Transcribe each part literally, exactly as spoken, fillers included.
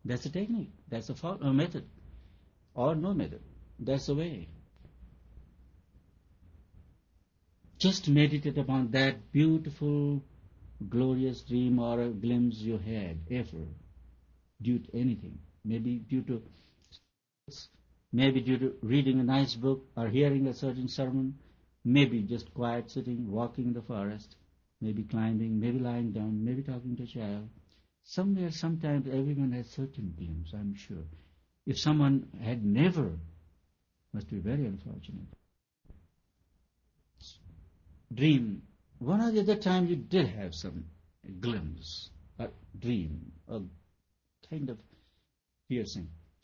That's a technique. That's a, for, a method. Or no method. That's the way. Just meditate upon that beautiful, glorious dream or a glimpse you had ever, due to anything. Maybe due to maybe due to reading a nice book or hearing a certain sermon, maybe just quiet sitting, walking in the forest, maybe climbing, maybe lying down, maybe talking to a child. Somewhere, sometimes, everyone has certain glimpses, I'm sure. If someone had never, must be very unfortunate. Dream. One or the other time you did have some glimpse, a dream, a kind of piercing.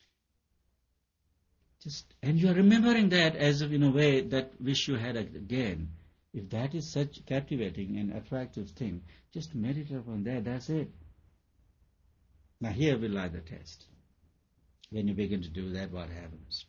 Just, and you are remembering that as if in a way that wish you had again. If that is such captivating and attractive thing, just meditate upon that, that's it. Now here will lie the test. When you begin to do that, what happens?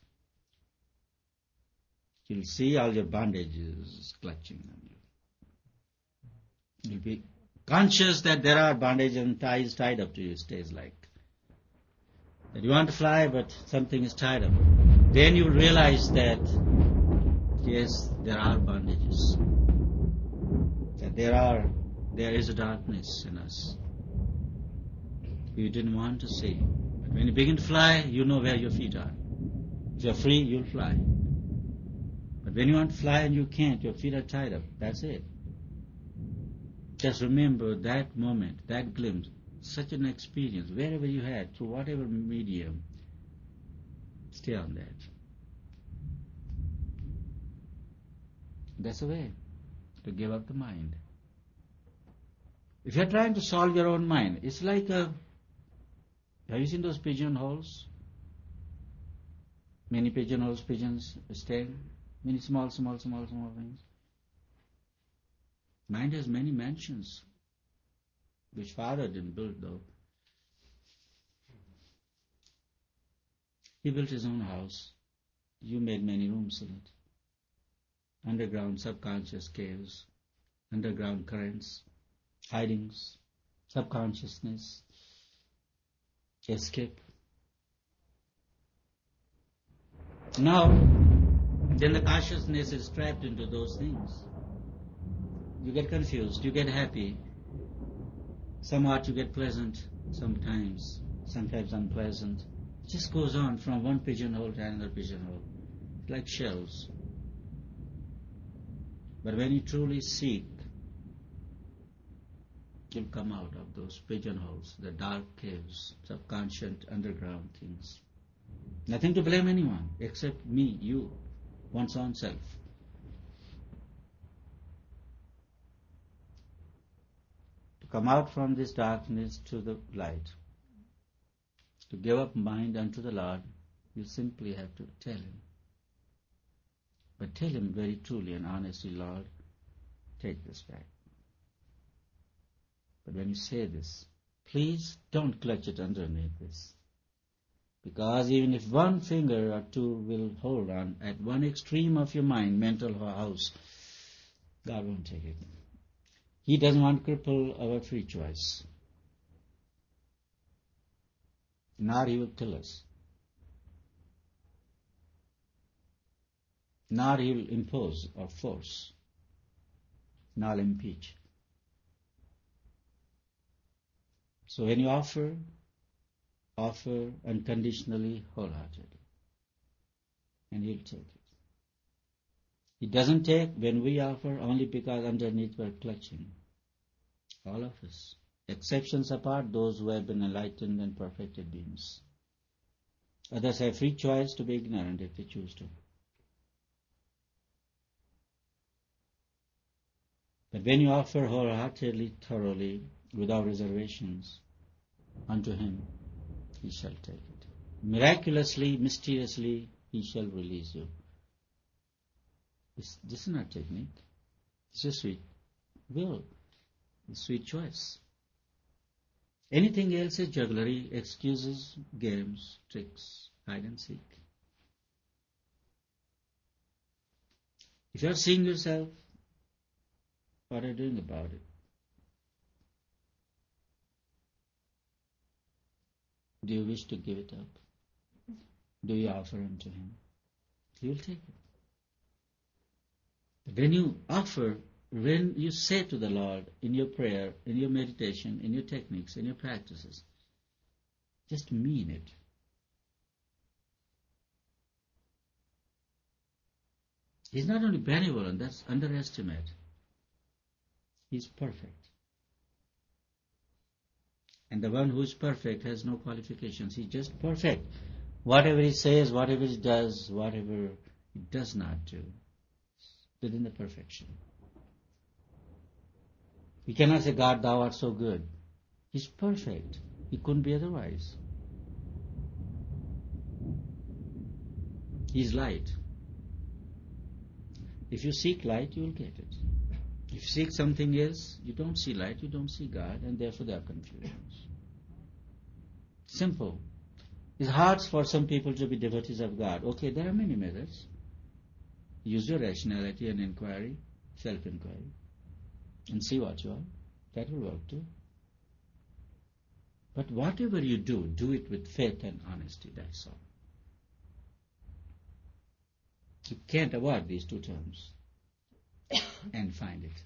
You'll see all your bondages clutching on you. You'll be conscious that there are bondages and ties tied up to you, stays like. That you want to fly, but something is tied up. Then you realize that, yes, there are bondages. That there are, there is a darkness in us. You didn't want to see. But when you begin to fly, you know where your feet are. If you're free, you'll fly. But when you want to fly and you can't, your feet are tied up. That's it. Just remember that moment, that glimpse, such an experience, wherever you had, through whatever medium, stay on that. That's the way to give up the mind. If you're trying to solve your own mind, it's like a, have you seen those pigeonholes? Many pigeonholes, pigeons staying, many small, small, small, small things. Mind has many mansions, which Father didn't build though. He built his own house. You made many rooms in it. Underground subconscious caves, underground currents, hidings, subconsciousness, escape. Now, then the consciousness is trapped into those things. You get confused, you get happy. Somewhat you get pleasant sometimes, sometimes unpleasant. It just goes on from one pigeonhole to another pigeonhole, like shells. But when you truly seek, you'll come out of those pigeonholes, the dark caves, subconscious underground things. Nothing to blame anyone except me, you, one's own self. To come out from this darkness to the light, to give up mind unto the Lord, you simply have to tell Him. But tell Him very truly and honestly, Lord, take this back. But when you say this, please don't clutch it underneath this. Because even if one finger or two will hold on at one extreme of your mind, mental house, God won't take it. He doesn't want to cripple our free choice. Nor He will kill us. Nor He will impose or force. Nor impeach. So when you offer, offer unconditionally, wholeheartedly. And He'll take it. He doesn't take when we offer only because underneath we're clutching. All of us. Exceptions apart, those who have been enlightened and perfected beings. Others have free choice to be ignorant if they choose to. But when you offer wholeheartedly, thoroughly, without reservations, unto Him, He shall take it. Miraculously, mysteriously, He shall release you. This, this is not technique. It's a sweet will, a sweet choice. Anything else is jugglery, excuses, games, tricks, hide and seek. If you are seeing yourself, what are you doing about it? Do you wish to give it up? Do you offer unto Him? He will take it. When you offer, when you say to the Lord in your prayer, in your meditation, in your techniques, in your practices, just mean it. He's not only benevolent, that's underestimate. He's perfect. And the one who is perfect has no qualifications. He's just perfect. Whatever he says, whatever he does, whatever he does not do, within the perfection. We cannot say, God, thou art so good. He's perfect. He couldn't be otherwise. He's light. If you seek light, you will get it. If you seek something else, you don't see light, you don't see God, and therefore there are confusions. Simple. It's hard for some people to be devotees of God. Okay, there are many methods. Use your rationality and inquiry, self-inquiry, and see what you are. That will work too. But whatever you do, do it with faith and honesty, that's all. You can't avoid these two terms and find it.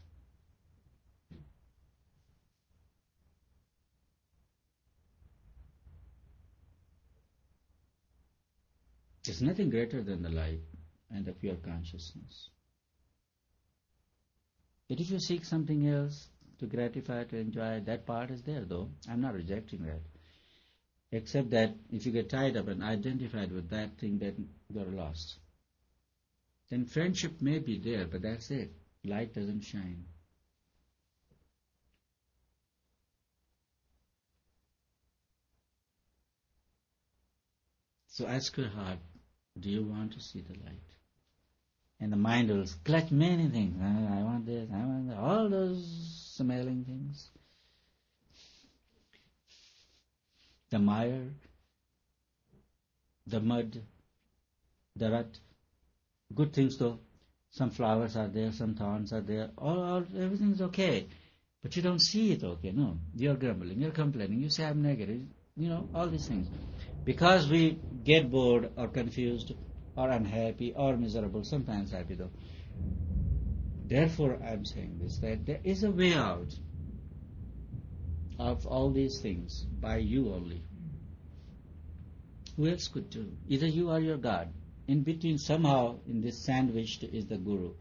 There's nothing greater than the light and the pure consciousness. But if you seek something else to gratify, to enjoy, that part is there though. I'm not rejecting that. Except that if you get tied up and identified with that thing, then you're lost. Then friendship may be there, but that's it. Light doesn't shine. So ask your heart, do you want to see the light? And the mind will clutch many things. I want this, I want that, all those smelling things. The mire, the mud, the rut. Good things though. Some flowers are there, some thorns are there. All, all everything's okay. But you don't see it okay. No. You're grumbling, you're complaining, you say I'm negative. You know, all these things. Because we get bored or confused or unhappy or miserable, sometimes happy though. Therefore I'm saying this, that there is a way out of all these things by you only. Who else could do? Either you or your God. In between, somehow, in this sandwiched is the Guru.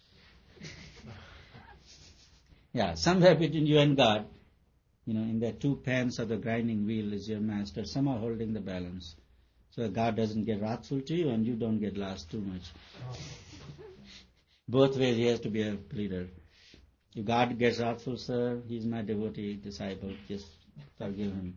Yeah, somewhere between you and God, you know, in the two pans of the grinding wheel is your master, somehow holding the balance. So God doesn't get wrathful to you and you don't get lost too much. Both ways he has to be a leader. If God gets wrathful, sir, he's my devotee, disciple, just forgive him.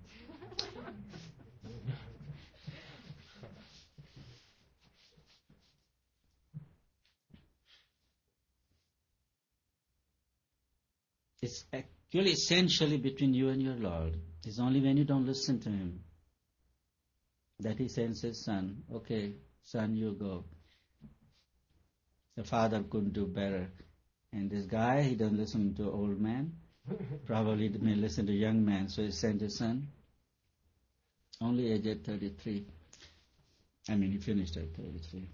It's actually essentially between you and your Lord. It's only when you don't listen to him that he sends his son. Okay, son, you go. The father couldn't do better. And this guy, he doesn't listen to old man. Probably may listen to young man, so he sent his son. Only aged thirty-three. I mean, he finished at thirty-three.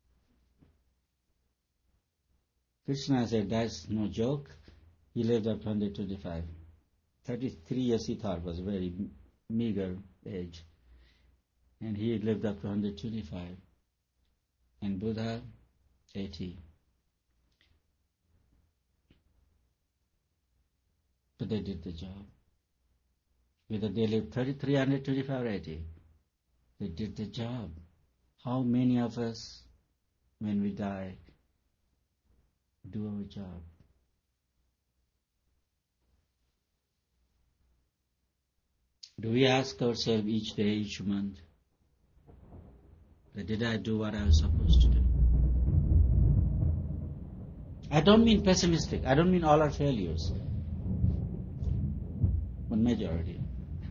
Krishna said, that's no joke. He lived up to one hundred twenty-five. thirty-three years he thought was a very meager age. And he lived up to one hundred twenty-five. And Buddha, eighty. But they did the job. Whether they lived thirty-three, one hundred twenty-five or eighty, they did the job. How many of us, when we die, do our job? Do we ask ourselves each day, each month, that did I do what I was supposed to do? I don't mean pessimistic. I don't mean all are failures. One majority.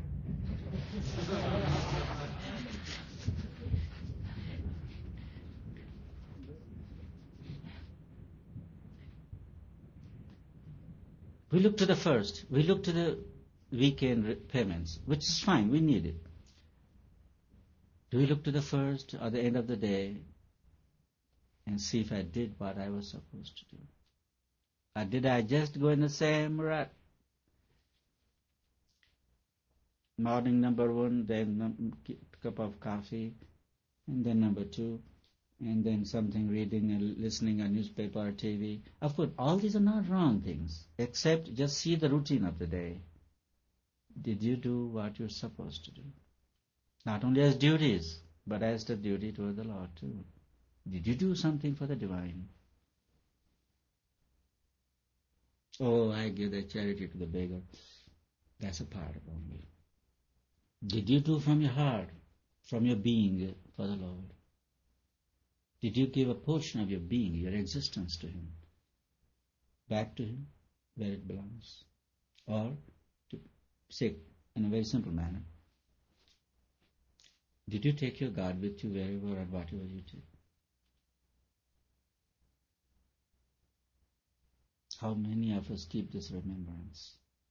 We look to the first. We look to the weekend payments, which is fine. We need it. Do we look to the first or the end of the day and see if I did what I was supposed to do? Or did I just go in the same rut? Morning number one, then a cup of coffee, and then number two, and then something reading and listening a newspaper or T V. Of course, all these are not wrong things, except just see the routine of the day. Did you do what you're supposed to do? Not only as duties, but as the duty toward the Lord too. Did you do something for the divine? Oh, I give the charity to the beggar. That's a part of only. Did you do from your heart, from your being for the Lord? Did you give a portion of your being, your existence to Him? Back to Him, where it belongs? Or, to say in a very simple manner, did you take your God with you wherever and whatever you did? How many of us keep this remembrance?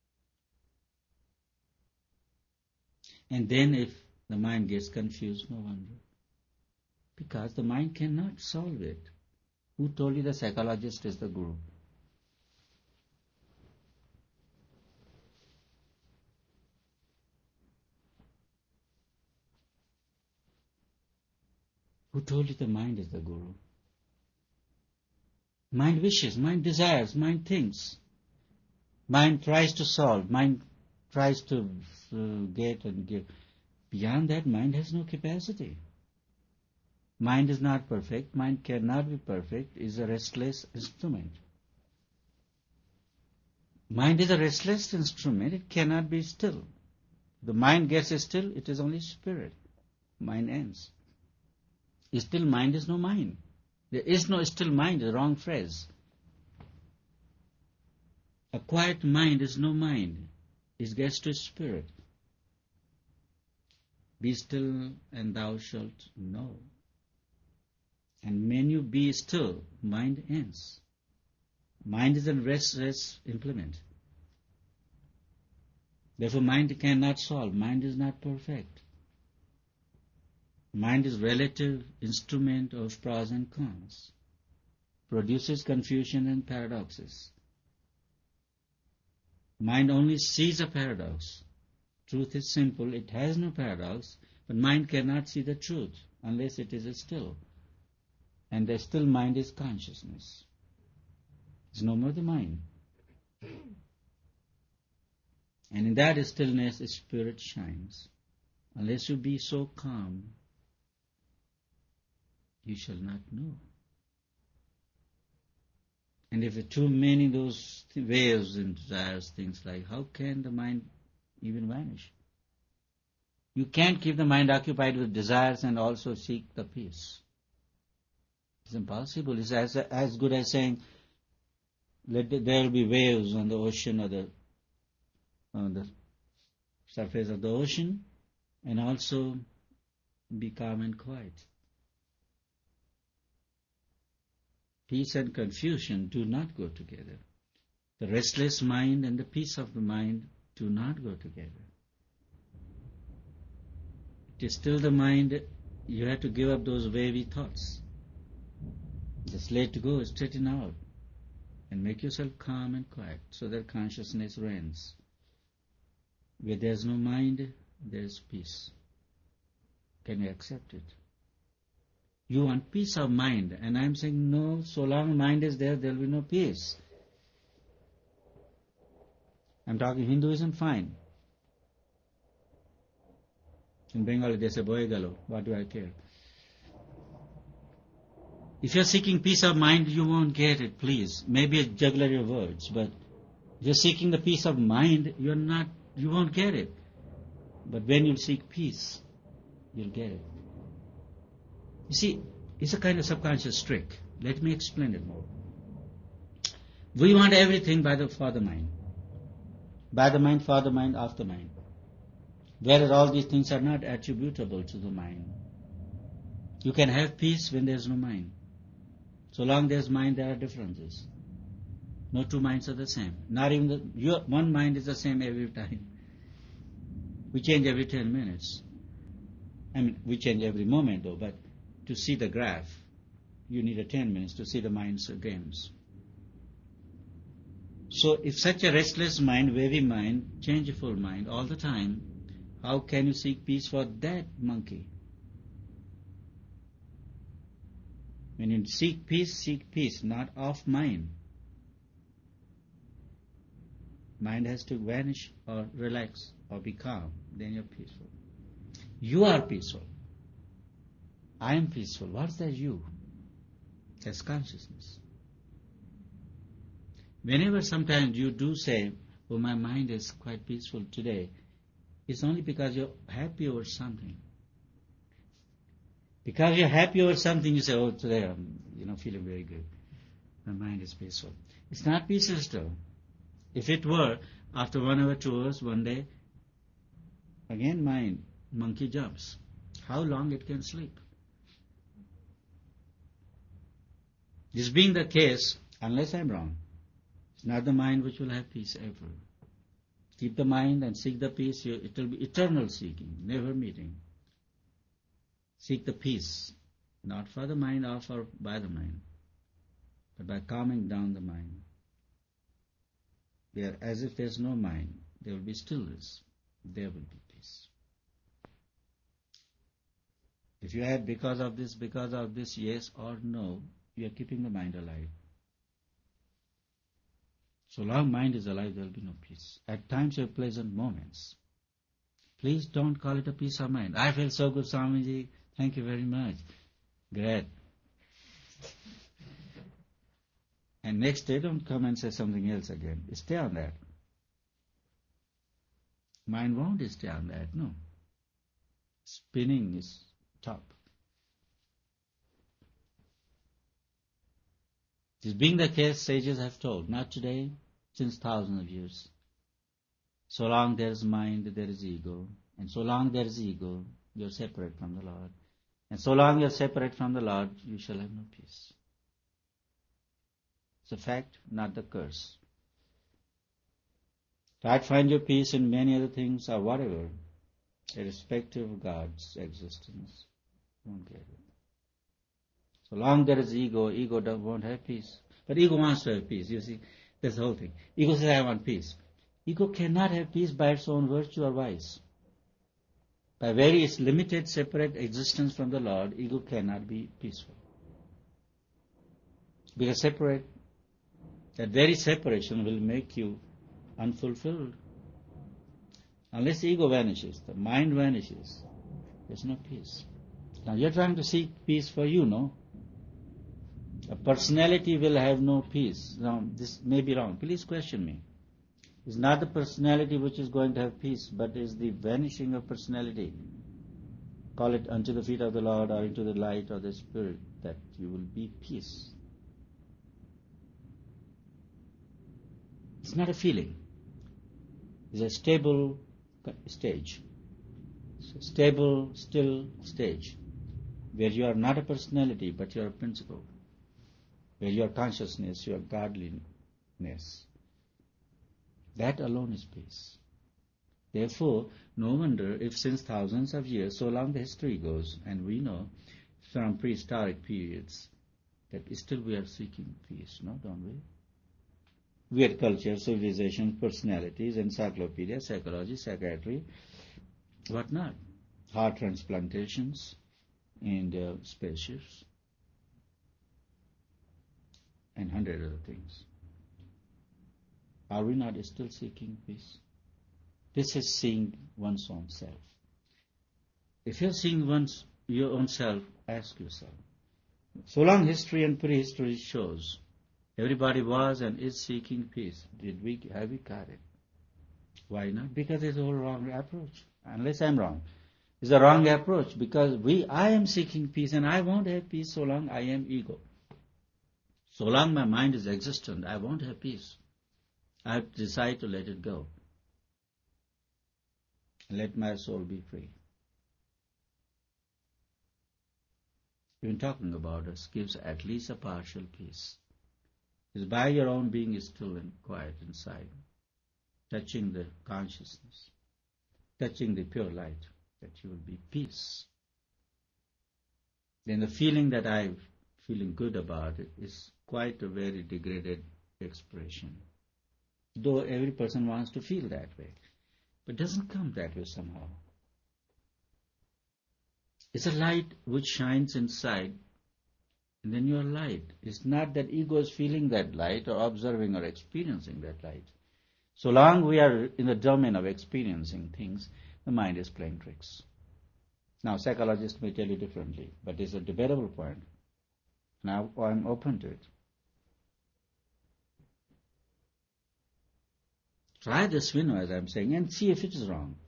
And then if the mind gets confused, no wonder. Because the mind cannot solve it. Who told you the psychologist is the guru? Who told you the mind is the guru? Mind wishes, mind desires, mind thinks. Mind tries to solve, mind tries to uh, get and give. Beyond that, mind has no capacity. Mind is not perfect, mind cannot be perfect, is a restless instrument. Mind is a restless instrument, it cannot be still. The mind gets still, it is only spirit. Mind ends. Still mind is no mind. There is no still mind, a wrong phrase. A quiet mind is no mind. It gets to spirit. Be still and thou shalt know. And when you be still, mind ends. Mind is a restless implement. Therefore mind cannot solve. Mind is not perfect. Mind is relative instrument of pros and cons. Produces confusion and paradoxes. Mind only sees a paradox. Truth is simple, it has no paradox, but mind cannot see the truth unless it is still. And the still mind is consciousness. It's no more the mind. And in that stillness, spirit shines. Unless you be so calm, you shall not know. And if there are too many those waves and desires, things like, how can the mind even vanish? You can't keep the mind occupied with desires and also seek the peace. It's impossible. It's as, as good as saying, let the, there will be waves on the ocean or the, on the surface of the ocean, and also be calm and quiet. Peace and confusion do not go together. The restless mind and the peace of the mind do not go together. It is still the mind, you have to give up those wavy thoughts. Just let it go, straighten out, and make yourself calm and quiet so that consciousness reigns. Where there is no mind, there is peace. Can you accept it? You want peace of mind, and I am saying no, so long mind is there, there will be no peace. I am talking Hinduism, fine. In Bengali they say, boy galo, what do I care? If you are seeking peace of mind, you won't get it, please. Maybe a juggler of words, but if you are seeking the peace of mind, you are not, you won't get it. But when you seek peace, you'll get it. You see, it's a kind of subconscious trick. Let me explain it more. We want everything by the for the mind. By the mind, for the mind, of the mind. Whereas all these things are not attributable to the mind. You can have peace when there is no mind. So long there is mind, there are differences. No two minds are the same. Not even the, your, one mind is the same every time. We change every ten minutes. I mean, we change every moment though, but to see the graph, you need a ten minutes to see the mind's games. So if such a restless mind, wavy mind, changeful mind all the time, how can you seek peace for that monkey? When you seek peace, seek peace, not of mind. Mind has to vanish or relax or be calm, then you're peaceful. You are peaceful. I am peaceful. What's that you? That's consciousness. Whenever sometimes you do say, oh, my mind is quite peaceful today, it's only because you're happy over something. Because you're happy over something, you say, oh, today I'm you know, feeling very good. My mind is peaceful. It's not peaceful still. If it were, after one hour, two hours, one day, again mind, monkey jumps. How long it can sleep? This being the case, unless I'm wrong, it's not the mind which will have peace ever. Keep the mind and seek the peace. It will be eternal seeking, never meeting. Seek the peace, not for the mind or for by the mind, but by calming down the mind. Where as if there's no mind, there will be stillness. There will be peace. If you add because of this, because of this, yes or no, you are keeping the mind alive. So long mind is alive, there will be no peace. At times you have pleasant moments. Please don't call it a peace of mind. I feel so good, Swamiji. Thank you very much. Great. And next day, don't come and say something else again. Stay on that. Mind won't stay on that, no. Spinning is top. This being the case, sages have told, not today, since thousands of years. So long there is mind, there is ego. And so long there is ego, you are separate from the Lord. And so long you are separate from the Lord, you shall have no peace. It's a fact, not the curse. Try to find your peace in many other things or whatever, irrespective of God's existence. You won't get it. So long there is ego, ego won't have peace. But ego wants to have peace, you see. That's the whole thing. Ego says, I want peace. Ego cannot have peace by its own virtue or vice. By very its limited, separate existence from the Lord, ego cannot be peaceful. Because separate, that very separation will make you unfulfilled. Unless the ego vanishes, the mind vanishes, there's no peace. Now you're trying to seek peace for you, no? A personality will have no peace. Now, this may be wrong. Please question me. It's not the personality which is going to have peace, but is the vanishing of personality. Call it unto the feet of the Lord or into the light of the Spirit, that you will be peace. It's not a feeling. It's a stable stage. It's a stable, still stage, where you are not a personality, but you are a principle. Where your consciousness, your godliness, that alone is peace. Therefore, no wonder if since thousands of years, so long the history goes, and we know from prehistoric periods, that still we are seeking peace, no, don't we? We had culture, civilization, personalities, encyclopedia, psychology, psychiatry, what not? Heart transplantations and uh, spaceships, and hundred other things. Are we not still seeking peace? This is seeing one's own self. If you're seeing one's your own self, ask yourself. So long history and prehistory shows everybody was and is seeking peace. Did we have we got it? Why not? Because it's a whole wrong approach. Unless I'm wrong. It's a wrong approach because we I am seeking peace and I won't have peace so long I am ego. So long my mind is existent, I won't have peace. I have to decide to let it go. Let my soul be free. Even talking about us gives at least a partial peace. It's by your own being still and quiet inside, touching the consciousness, touching the pure light, that you will be peace. then the feeling that I'm feeling good about it is quite a very degraded expression. Though every person wants to feel that way, but it doesn't come that way somehow. It's a light which shines inside, and then you are light. It's not that ego is feeling that light or observing or experiencing that light. So long we are in the domain of experiencing things, the mind is playing tricks. Now, psychologists may tell you differently, but it's a debatable point. Now I'm open to it. Try this, you know, as I'm saying, and see if it is wrong.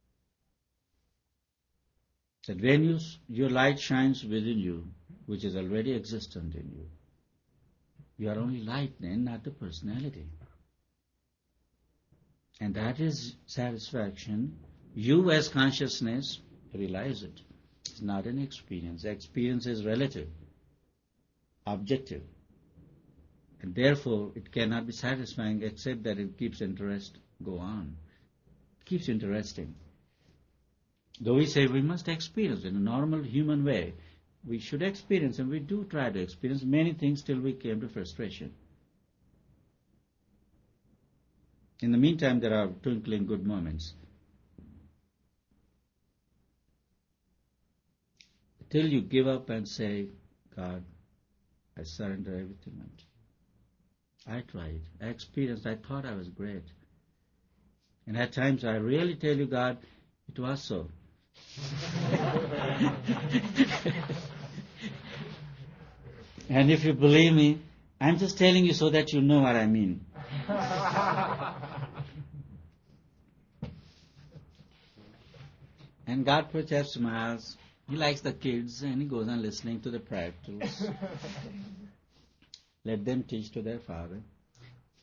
That when you, your light shines within you, which is already existent in you, you are only light then, not the personality. And that is satisfaction. You as consciousness realize it. It's not an experience. The experience is relative, objective. And therefore, it cannot be satisfying except that it keeps interest go on. It keeps interesting. Though we say we must experience in a normal human way, we should experience, and we do try to experience many things till we came to frustration. In the meantime, there are twinkling good moments. Till you give up and say, God, I surrender everything unto you. I tried, I experienced, I thought I was great. And at times I really tell you, God, it was so. And if you believe me, I'm just telling you so that you know what I mean. And God perhaps smiles. He likes the kids and he goes on listening to the practice. Let them teach to their father.